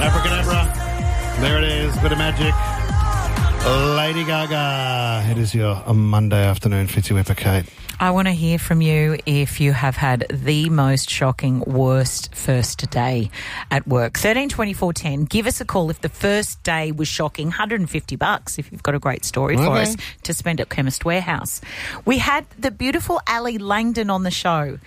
Abracadabra. There it is. Bit of magic. Lady Gaga. It is your Monday afternoon, Fitzy Whipper, Kate. I want to hear from you if you have had the most shocking, worst first day at work. 13 24 10. Give us a call if the first day was shocking. $150 if you've got a great story for us to spend at Chemist Warehouse. We had the beautiful Ali Langdon on the show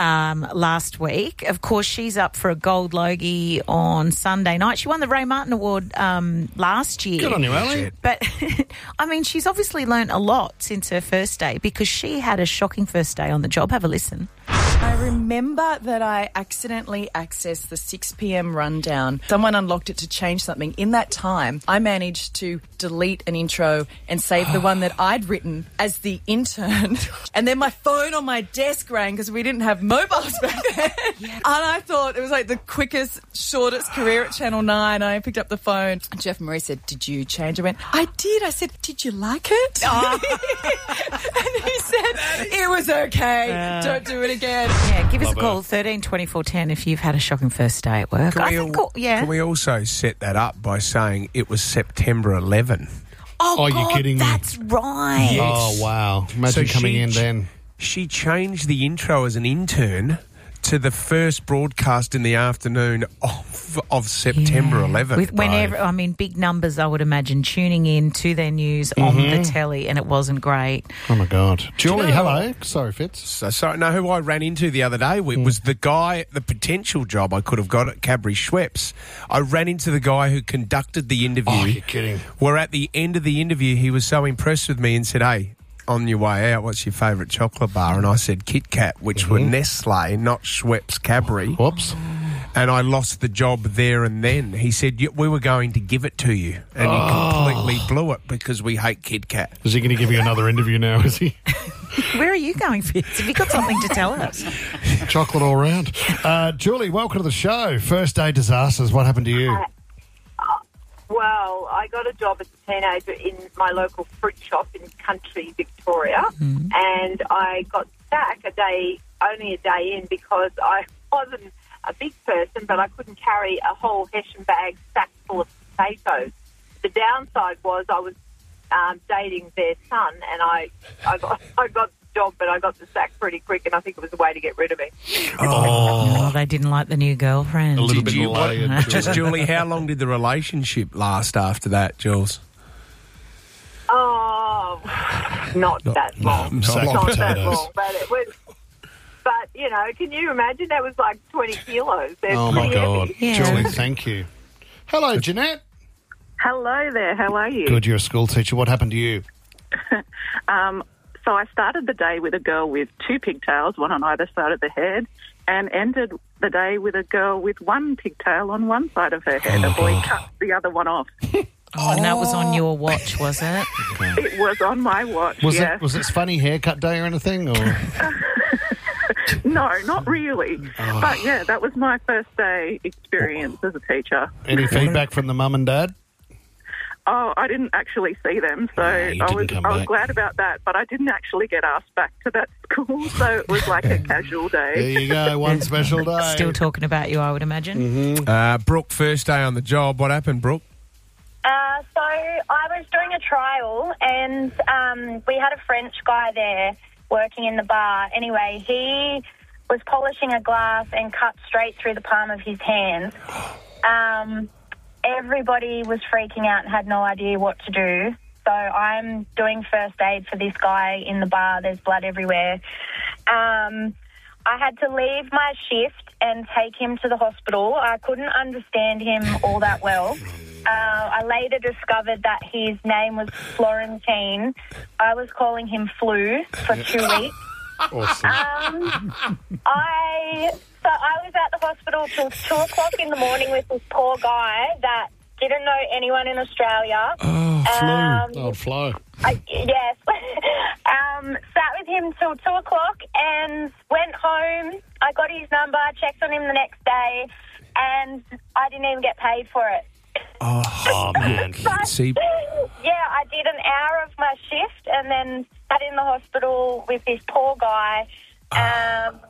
last week. Of course, she's up for a Gold Logie on Sunday night. She won the Ray Martin Award last year. Good on you, Ali. But, I mean, she's obviously learnt a lot since her first day because she had a shocking first day on the job. Have a listen. I remember that I accidentally accessed the 6 p.m. rundown. Someone unlocked it to change something. In that time, I managed to delete an intro and save the one that I'd written as the intern. And then my phone on my desk rang because we didn't have mobiles back then. Yeah. And I thought it was like the quickest, shortest career at Channel 9. I picked up the phone. Jeff Marie said, "Did you change?" I went, "I did." I said, "Did you like it?" Oh. And he said, "It was okay. Don't do it again." Yeah, give us a call, 13 24 10, if you've had a shocking first day at work. Can we also set that up by saying it was September 11? Oh, you're kidding me. That's right. Yes. Oh, wow. Imagine coming in then. She changed the intro as an intern to the first broadcast in the afternoon of September 11th. With whenever, I mean, big numbers, I would imagine, tuning in to their news on the telly, and it wasn't great. Oh, my God. Julie, hello. Sorry, Fitz. Who I ran into the other day was the guy, the potential job I could have got at Cadbury Schweppes. I ran into the guy who conducted the interview. Oh, you're kidding. Where at the end of the interview, he was so impressed with me and said, "Hey, on your way out, what's your favourite chocolate bar?" And I said Kit Kat, which were Nestle, not Schweppes Cadbury. Whoops. And I lost the job there and then. He said, "We were going to give it to you." And you completely blew it because we hate Kit Kat. Is he going to give you another interview now, is he? Where are you going, Fitz? Have you got something to tell us? Chocolate all round. Julie, welcome to the show. First day disasters. What happened to you? Well, I got a job as a teenager in my local fruit shop in country Victoria, and I got sacked only a day in because I wasn't a big person, but I couldn't carry a whole Hessian bag sack full of potatoes. The downside was I was dating their son, and I got the job, but I got the sack pretty quick, and I think it was a way to get rid of me. Oh, they didn't like the new girlfriend. A little bit delayed. Just, Julie, how long did the relationship last after that, Jules? Oh, not that long. Not that long, but it was. But, you know, can you imagine? That was like 20 kilos. Oh, my God. Yeah. Julie, thank you. Hello, Jeanette. Hello there, how are you? Good, you're a school teacher. What happened to you? So I started the day with a girl with 2 pigtails, one on either side of the head, and ended the day with a girl with 1 pigtail on one side of her head. A boy cut the other one off. And that was on your watch, was it? It was on my watch, Was yes. it funny haircut day or anything? Or? No, not really. But, yeah, that was my first day experience as a teacher. Any feedback from the mum and dad? Oh, I didn't actually see them, so I was glad about that, but I didn't actually get asked back to that school, so it was like a casual day. There you go, one special day. Still talking about you, I would imagine. Brooke, first day on the job. What happened, Brooke? So I was doing a trial, and we had a French guy there working in the bar. Anyway, he was polishing a glass and cut straight through the palm of his hand. Everybody was freaking out and had no idea what to do. So I'm doing first aid for this guy in the bar. There's blood everywhere. I had to leave my shift and take him to the hospital. I couldn't understand him all that well. I later discovered that his name was Florentine. I was calling him Flu for 2 weeks. Awesome. I was at the hospital till 2 o'clock in the morning with this poor guy that didn't know anyone in Australia. Oh, Flo. Old Flo. Yes. Sat with him till 2 o'clock and went home. I got his number, checked on him the next day, and I didn't even get paid for it. Oh man. See, yeah, I did an hour of my shift and then sat in the hospital with this poor guy.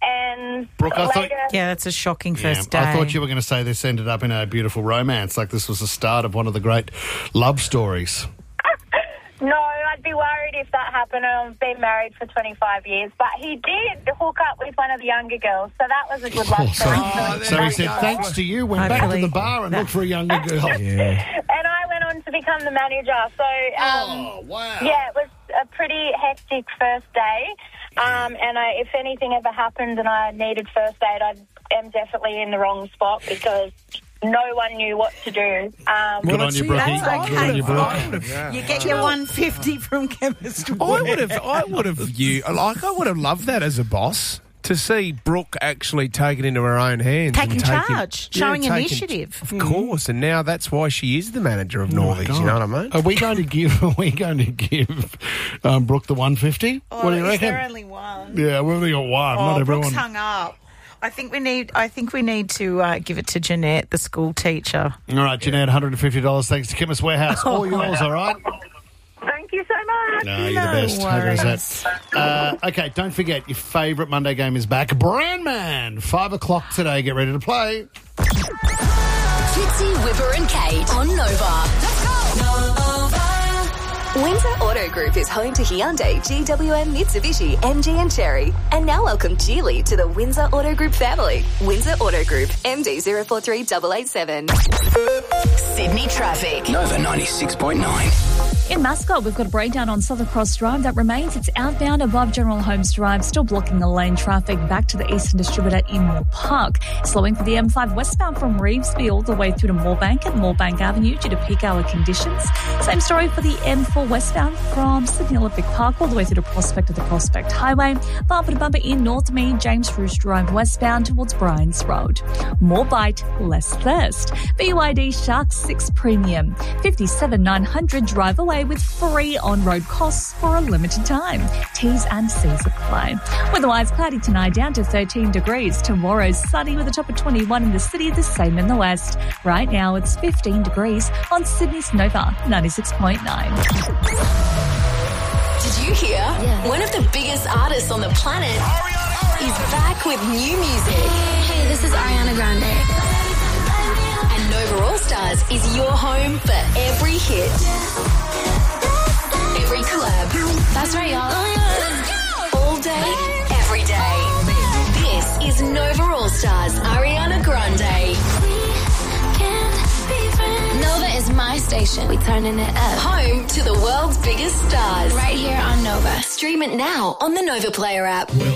and Brooke, I thought- later... Yeah, that's a shocking first day. I thought you were going to say this ended up in a beautiful romance, like this was the start of one of the great love stories. No, I'd be worried if that happened. I've been married for 25 years. But he did hook up with one of the younger girls, so that was a good love story. So he said, thanks to you, went back to the bar and looked for a younger girl. Yeah. And I went on to become the manager. So, wow. yeah, it was a pretty hectic first day. And if anything ever happened and I needed first aid, I am definitely in the wrong spot because no one knew what to do. Good on you, Brookie. That's Good on you, Brooke. You get your 150 from Chemist I would have loved that as a boss. To see Brooke actually take it into her own hands. Taking and charge, showing initiative. Of course, and now that's why she is the manager of Northies, you know what I mean? Are we going to give Brooke the 150? What do you reckon? only one. Yeah, we've only got one. Not everyone. Brooke's hung up. I think we need to give it to Jeanette, the school teacher. All right, Jeanette, $150 thanks to Chemist Warehouse. All yours, all right? Thank you so much. No, you're the best. How goes that? Okay, don't forget, your favourite Monday game is back. Brand Man, 5 o'clock today. Get ready to play. Fitzy, Whipper and Kate on Nova. Let's go! Nova. Windsor Auto Group is home to Hyundai, GWM, Mitsubishi, MG and Cherry. And now welcome Geely to the Windsor Auto Group family. Windsor Auto Group, MD 043887. Sydney traffic. Nova 96.9. In Mascot, we've got a breakdown on Southern Cross Drive that remains. It's outbound above General Holmes Drive, still blocking the lane traffic back to the Eastern Distributor in Moore Park. Slowing for the M5 westbound from Reevesby all the way through to Moorebank and Moorebank Avenue due to peak hour conditions. Same story for the M4 westbound from Sydney Olympic Park all the way through to Prospect of the Prospect Highway. Bumper to bumper in North Mead, James Roos Drive westbound towards Bryans Road. More bite, less thirst. BYD Shark 6 Premium. 57,900 drive away with free on-road costs for a limited time. T's and C's apply. Weatherwise, cloudy tonight down to 13 degrees. Tomorrow's sunny with a top of 21 in the city, the same in the west. Right now, it's 15 degrees on Sydney's Nova 96.9. Did you hear? One of the biggest artists on the planet is back with new music. Hey, this is Ariana Grande. And Nova All Stars is your home for every hit. Every collab. That's right, y'all. All day, every day. This is Nova All Stars, Ariana Grande. Nova is my station. We turning it up. Home to the world's biggest stars. Right here on Nova. Stream it now on the Nova Player app.